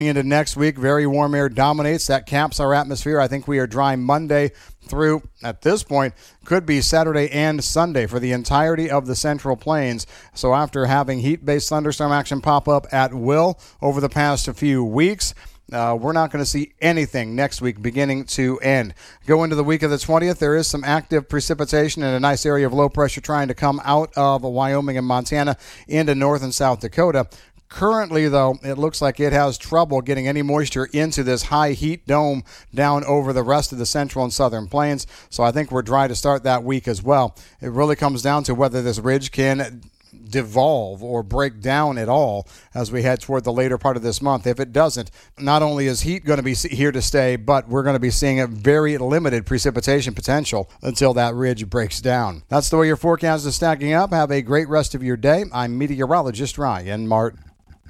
Into next week, very warm air dominates. That caps our atmosphere. I think we are dry Monday through, at this point, could be Saturday and Sunday for the entirety of the Central Plains. So after having heat-based thunderstorm action pop up at will over the past few weeks, we're not going to see anything next week beginning to end. Go into the week of the 20th. There is some active precipitation and a nice area of low pressure trying to come out of Wyoming and Montana into North and South Dakota. Currently, though, it looks like it has trouble getting any moisture into this high heat dome down over the rest of the central and southern plains. So I think we're dry to start that week as well. It really comes down to whether this ridge can devolve or break down at all as we head toward the later part of this month. If it doesn't, not only is heat going to be here to stay, but we're going to be seeing a very limited precipitation potential until that ridge breaks down. That's the way your forecast is stacking up. Have a great rest of your day. I'm meteorologist Ryan Martin.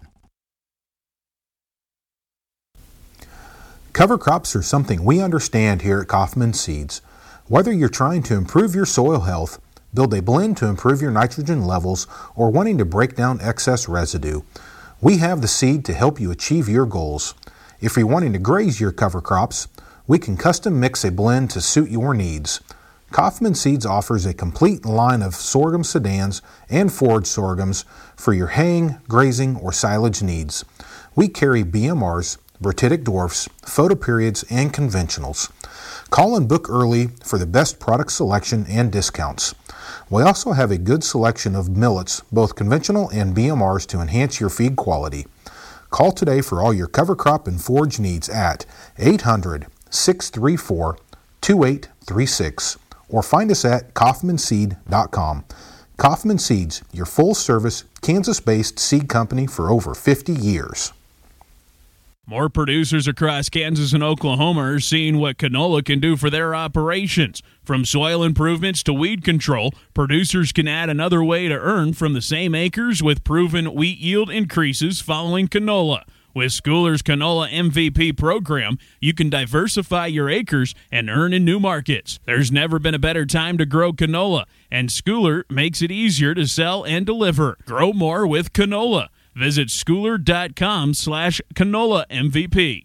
Cover crops are something we understand here at Kaufman Seeds. Whether you're trying to improve your soil health, build a blend to improve your nitrogen levels, or wanting to break down excess residue, we have the seed to help you achieve your goals. If you're wanting to graze your cover crops, we can custom mix a blend to suit your needs. Kaufman Seeds offers a complete line of sorghum sedans and forage sorghums for your haying, grazing, or silage needs. We carry BMRs, Bertitic dwarfs, photoperiods, and conventionals. Call and book early for the best product selection and discounts. We also have a good selection of millets, both conventional and BMRs, to enhance your feed quality. Call today for all your cover crop and forage needs at 800-634-2836 or find us at kaufmanseed.com. Kaufman Seeds, your full-service, Kansas-based seed company for over 50 years. More producers across Kansas and Oklahoma are seeing what canola can do for their operations. From soil improvements to weed control, producers can add another way to earn from the same acres with proven wheat yield increases following canola. With Schooler's Canola MVP program, you can diversify your acres and earn in new markets. There's never been a better time to grow canola, and Schooler makes it easier to sell and deliver. Grow more with canola. Visit schooler.com/canola MVP.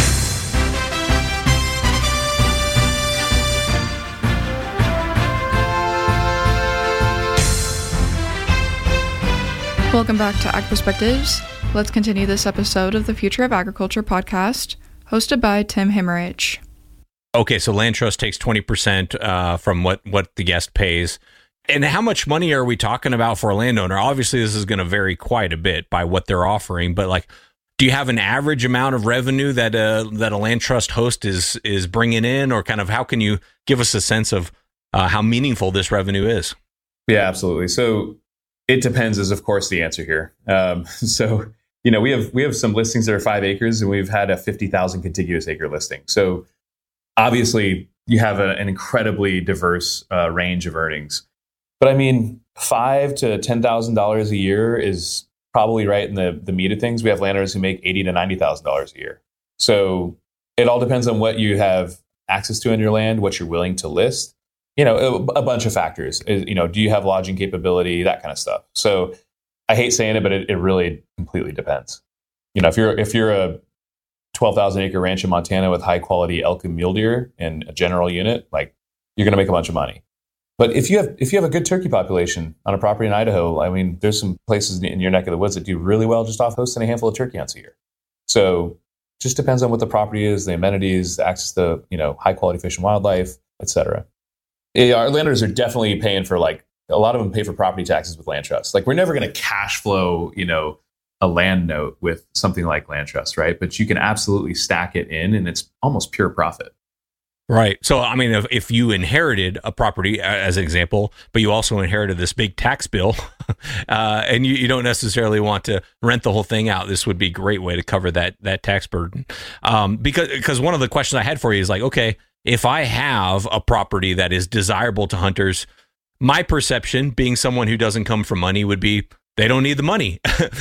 Welcome back to Ag Perspectives. Let's continue this episode of the Future of Agriculture podcast, hosted by Tim Himmerich. Okay, so Land Trust takes 20% from what the guest pays. And how much money are we talking about for a landowner? Obviously, this is going to vary quite a bit by what they're offering, but like, do you have an average amount of revenue that a land trust host is bringing in, or kind of how can you give us a sense of how meaningful this revenue is? Yeah, absolutely. So it depends is, of course, the answer here. So, you know, we have some listings that are 5 acres, and we've had a 50,000 contiguous acre listing. So obviously, you have an incredibly diverse range of earnings. But I mean, $5,000 to $10,000 a year is probably right in the meat of things. We have landowners who make $80,000 to $90,000 a year. So it all depends on what you have access to in your land, what you're willing to list. You know, a bunch of factors. You know, do you have lodging capability, that kind of stuff. So I hate saying it, but it really completely depends. You know, if you're a 12,000 acre ranch in Montana with high quality elk and mule deer and a general unit, like, you're going to make a bunch of money. But if you have a good turkey population on a property in Idaho, I mean, there's some places in your neck of the woods that do really well just off hosting a handful of turkey hunts a year. So just depends on what the property is, the amenities, the access to, you know, high quality fish and wildlife, et cetera. Yeah, our landowners are definitely paying for, like, a lot of them pay for property taxes with land trusts. Like, we're never going to cash flow, you know, a land note with something like land trust, right? But you can absolutely stack it in, and it's almost pure profit. Right. So, I mean, if you inherited a property, as an example, but you also inherited this big tax bill, and you don't necessarily want to rent the whole thing out, this would be a great way to cover that tax burden. Because one of the questions I had for you is like, okay, if I have a property that is desirable to hunters, my perception, being someone who doesn't come from money, would be they don't need the money.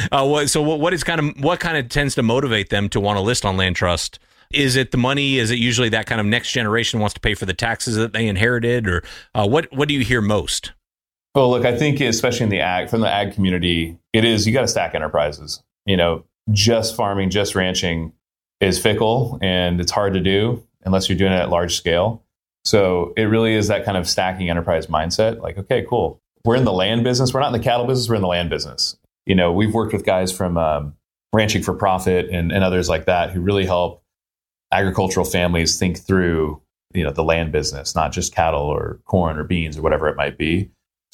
What kind of tends to motivate them to want to list on Land Trust? Is it the money? Is it usually that kind of next generation wants to pay for the taxes that they inherited, or what do you hear most? Well, look, I think especially from the ag community, it is, you got to stack enterprises. You know, just farming, just ranching is fickle and it's hard to do unless you're doing it at large scale. So it really is that kind of stacking enterprise mindset. Like, okay, cool. We're in the land business. We're not in the cattle business. We're in the land business. We've worked with guys from Ranching for Profit and others like that who really help agricultural families think through, the land business, not just cattle or corn or beans or whatever it might be.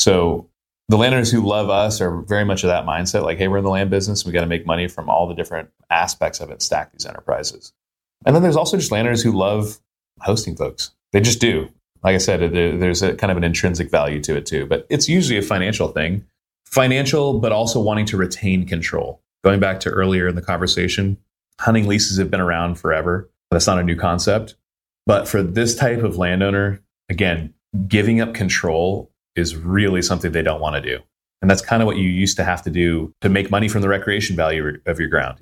So the landowners who love us are very much of that mindset. Like, hey, we're in the land business. We got to make money from all the different aspects of it, stack these enterprises. And then there's also just landowners who love hosting folks. They just do. Like I said, there's a kind of an intrinsic value to it too, but it's usually a financial thing. Financial, but also wanting to retain control. Going back to earlier in the conversation, hunting leases have been around forever. That's not a new concept. But for this type of landowner, again, giving up control is really something they don't want to do. And that's kind of what you used to have to do to make money from the recreation value of your ground,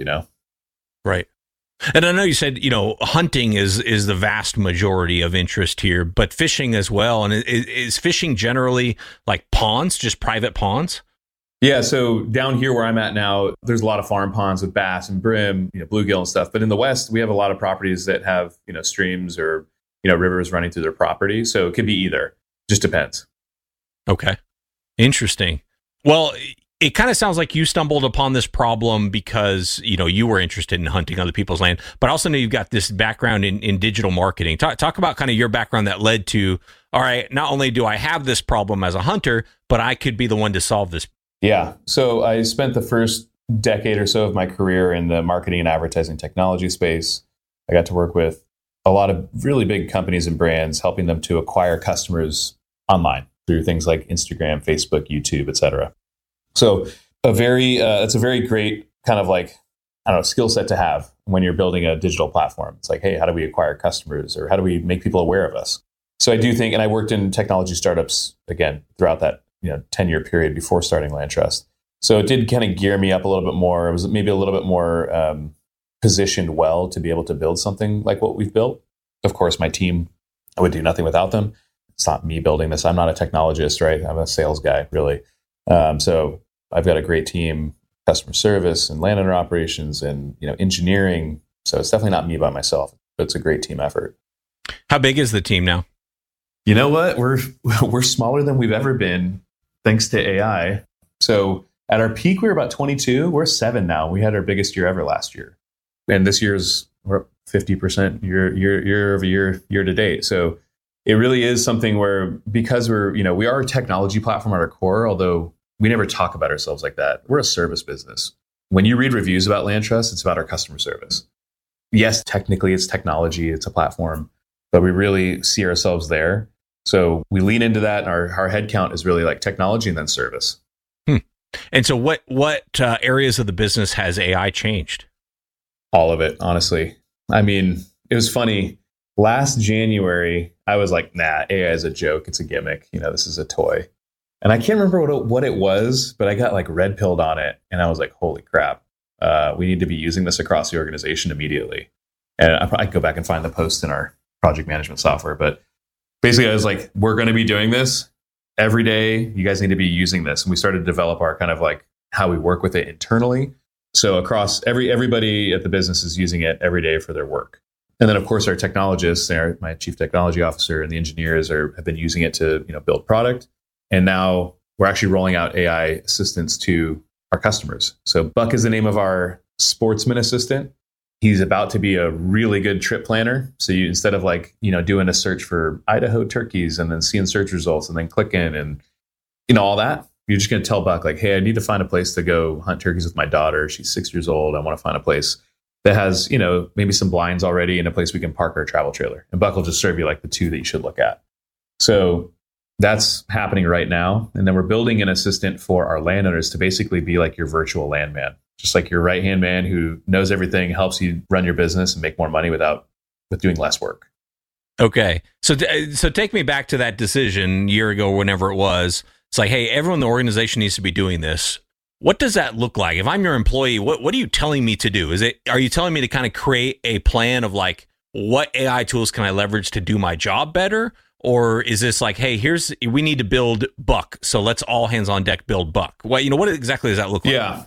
Right. And I know you said, hunting is the vast majority of interest here, but fishing as well. And is fishing generally like ponds, just private ponds? Yeah. So down here where I'm at now, there's a lot of farm ponds with bass and brim, bluegill and stuff. But in the West, we have a lot of properties that have, streams or, rivers running through their property. So it could be either. Just depends. Okay. Interesting. Well, it kind of sounds like you stumbled upon this problem because, you were interested in hunting other people's land, but I also know you've got this background in digital marketing. Talk about kind of your background that led to, all right, not only do I have this problem as a hunter, but I could be the one to solve this. Yeah. So I spent the first decade or so of my career in the marketing and advertising technology space. I got to work with a lot of really big companies and brands, helping them to acquire customers online through things like Instagram, Facebook, YouTube, et cetera. So it's a very great kind of like, skill set to have when you're building a digital platform. It's like, hey, how do we acquire customers or how do we make people aware of us? So I do think, and I worked in technology startups, again, throughout that 10-year period before starting Land Trust. So it did kind of gear me up a little bit more. It was maybe a little bit more positioned well to be able to build something like what we've built. Of course, my team, I would do nothing without them. It's not me building this. I'm not a technologist, right? I'm a sales guy, really. So I've got a great team, customer service and landowner operations and engineering. So it's definitely not me by myself, but it's a great team effort. How big is the team now? You know what? We're smaller than we've ever been, thanks to AI. So at our peak, we were about 22. We're 7 now. We had our biggest year ever last year, and this year's we're up 50% year over year to date. So it really is something where, because we are a technology platform at our core, although we never talk about ourselves like that. We're a service business. When you read reviews about Land Trust, it's about our customer service. Yes, technically it's technology, it's a platform, but we really see ourselves there. So we lean into that, and our headcount is really like technology and then service. And so what areas of the business has AI changed? All of it, honestly. I mean, it was funny. Last January, I was like, nah, AI is a joke. It's a gimmick. This is a toy. And I can't remember what it was, but I got like red pilled on it. And I was like, holy crap, we need to be using this across the organization immediately. And I probably go back and find the post in our project management software. But basically, I was like, we're going to be doing this every day. You guys need to be using this. And we started to develop our kind of like how we work with it internally. So across everybody at the business is using it every day for their work. And then, of course, our technologists, my chief technology officer and the engineers have been using it to build product. And now we're actually rolling out AI assistants to our customers. So Buck is the name of our sportsman assistant. He's about to be a really good trip planner. So instead of doing a search for Idaho turkeys and then seeing search results and then clicking and all that, you're just going to tell Buck like, hey, I need to find a place to go hunt turkeys with my daughter. She's 6 years old. I want to find a place that has, maybe some blinds already and a place we can park our travel trailer. And Buck will just serve you like the 2 that you should look at. So that's happening right now. And then we're building an assistant for our landowners to basically be like your virtual landman, just like your right-hand man who knows everything, helps you run your business and make more money with doing less work. Okay. So take me back to that decision a year ago, whenever it was. It's like, hey, everyone in the organization needs to be doing this. What does that look like? If I'm your employee, what are you telling me to do? Are you telling me to kind of create a plan of like, what AI tools can I leverage to do my job better? Or is this like, hey, we need to build Buck, so let's all hands on deck build Buck? What exactly does that look like? Yeah.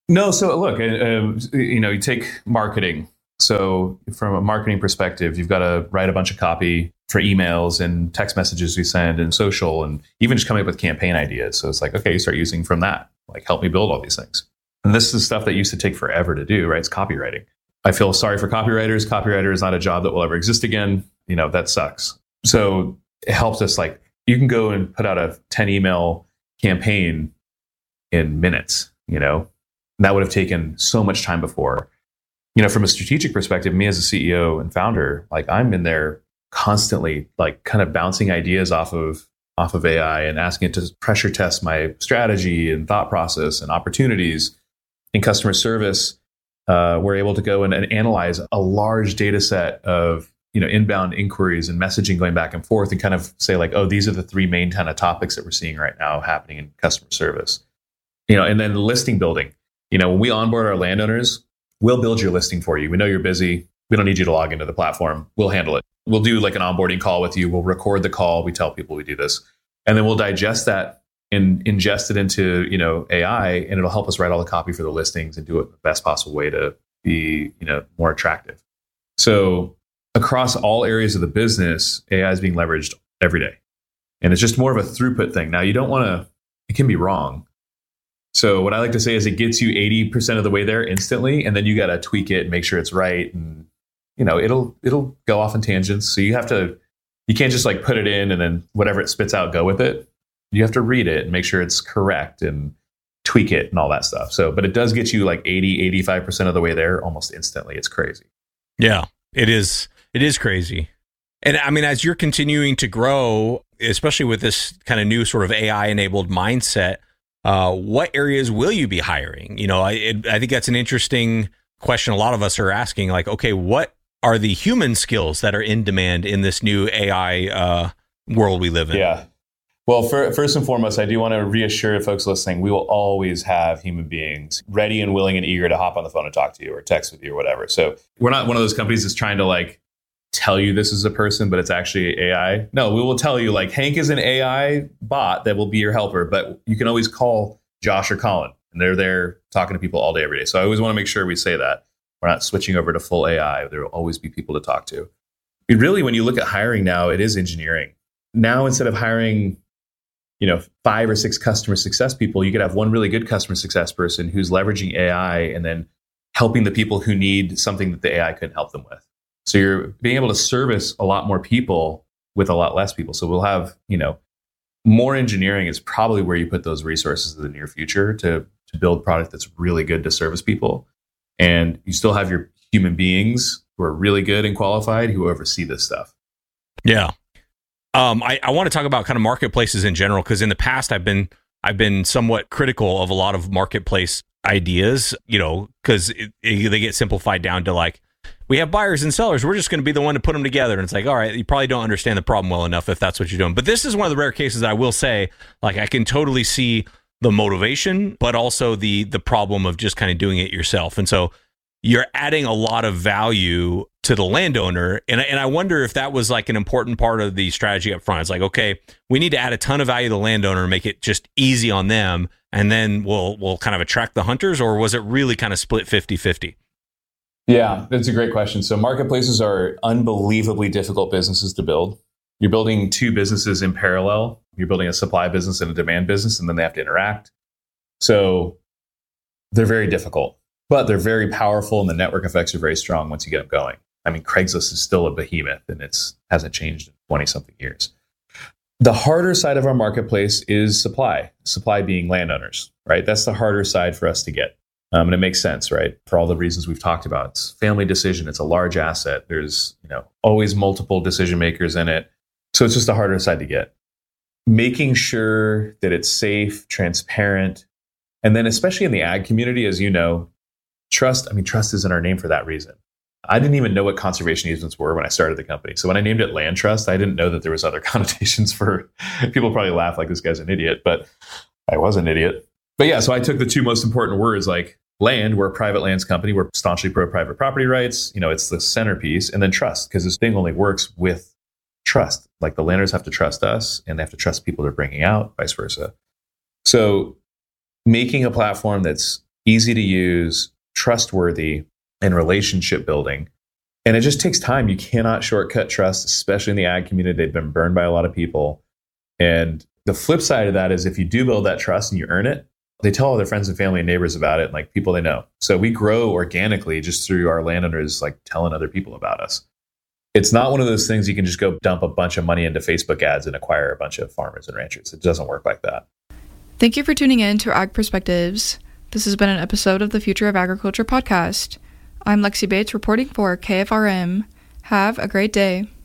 No, so look, you take marketing. So from a marketing perspective, you've got to write a bunch of copy for emails and text messages we send and social, and even just coming up with campaign ideas. So it's like, okay, you start using from that, like help me build all these things. And this is stuff that used to take forever to do, right? It's copywriting. I feel sorry for copywriters. Copywriter is not a job that will ever exist again. That sucks. So it helps us, like, you can go and put out a 10 email campaign in minutes, that would have taken so much time before. From a strategic perspective, me as a CEO and founder, like, I'm in there constantly, like, kind of bouncing ideas off of AI and asking it to pressure test my strategy and thought process and opportunities. In customer service, we're able to go and analyze a large data set of inbound inquiries and messaging going back and forth, and kind of say, like, oh, these are the 3 main kind of topics that we're seeing right now happening in customer service. And then listing building. When we onboard our landowners, we'll build your listing for you. We know you're busy. We don't need you to log into the platform. We'll handle it. We'll do like an onboarding call with you. We'll record the call. We tell people we do this, and then we'll digest that and ingest it into AI, and it'll help us write all the copy for the listings and do it the best possible way to be more attractive. So across all areas of the business, AI is being leveraged every day, and it's just more of a throughput thing. Now, you don't want to. It can be wrong. So what I like to say is it gets you 80% of the way there instantly, and then you got to tweak it and make sure it's right, and it'll go off in tangents. So you can't just like put it in and then whatever it spits out, go with it. You have to read it and make sure it's correct and tweak it and all that stuff. So, but it does get you like 85% of the way there almost instantly. It's crazy. Yeah, it is. It is crazy. And I mean, as you're continuing to grow, especially with this kind of new sort of AI enabled mindset, what areas will you be hiring? I think that's an interesting question. A lot of us are asking, like, okay, what are the human skills that are in demand in this new AI world we live in? Yeah. Well, first and foremost, I do want to reassure folks listening, we will always have human beings ready and willing and eager to hop on the phone and talk to you or text with you or whatever. So we're not one of those companies that's trying to like tell you this is a person, but it's actually AI. No, we will tell you, like, Hank is an AI bot that will be your helper, but you can always call Josh or Colin, and they're there talking to people all day, every day. So I always want to make sure we say that. We're not switching over to full AI. There will always be people to talk to. Really, when you look at hiring now, it is engineering. Now, instead of hiring 5 or 6 customer success people, you could have one really good customer success person who's leveraging AI and then helping the people who need something that the AI couldn't help them with. So you're being able to service a lot more people with a lot less people. So we'll have, more engineering is probably where you put those resources in the near future to build product that's really good to service people. And you still have your human beings who are really good and qualified who oversee this stuff. Yeah. I want to talk about kind of marketplaces in general, because in the past I've been somewhat critical of a lot of marketplace ideas, because they get simplified down to like, we have buyers and sellers. We're just going to be the one to put them together. And it's like, all right, you probably don't understand the problem well enough if that's what you're doing. But this is one of the rare cases that I will say, like, I can totally see the motivation, but also the problem of just kind of doing it yourself. And so you're adding a lot of value to the landowner. And I wonder if that was like an important part of the strategy up front. It's like, okay, we need to add a ton of value to the landowner and make it just easy on them. And then we'll kind of attract the hunters, or was it really kind of split 50-50? Yeah, that's a great question. So marketplaces are unbelievably difficult businesses to build. You're building 2 businesses in parallel. You're building a supply business and a demand business, and then they have to interact. So they're very difficult, but they're very powerful, and the network effects are very strong once you get them going. I mean, Craigslist is still a behemoth, and it hasn't changed in 20-something years. The harder side of our marketplace is supply being landowners, right? That's the harder side for us to get. And it makes sense, right? For all the reasons we've talked about. It's family decision. It's a large asset. There's, always multiple decision makers in it. So it's just a harder side to get. Making sure that it's safe, transparent, and then especially in the ag community, as you know, trust is in our name for that reason. I didn't even know what conservation easements were when I started the company. So when I named it Land Trust, I didn't know that there was other connotations for, people probably laugh like this guy's an idiot, but I was an idiot. But yeah, so I took the 2 most important words, like land, we're a private lands company, we're staunchly pro private property rights, it's the centerpiece, and then trust, because this thing only works with trust. Like the landowners have to trust us, and they have to trust people they're bringing out, vice versa. So making a platform that's easy to use, trustworthy, and relationship building. And it just takes time. You cannot shortcut trust, especially in the ag community. They've been burned by a lot of people. And the flip side of that is if you do build that trust and you earn it, they tell all their friends and family and neighbors about it, and like people they know. So we grow organically just through our landowners like telling other people about us. It's not one of those things you can just go dump a bunch of money into Facebook ads and acquire a bunch of farmers and ranchers. It doesn't work like that. Thank you for tuning in to Ag Perspectives. This has been an episode of the Future of Agriculture podcast. I'm Lexi Bates reporting for KFRM. Have a great day.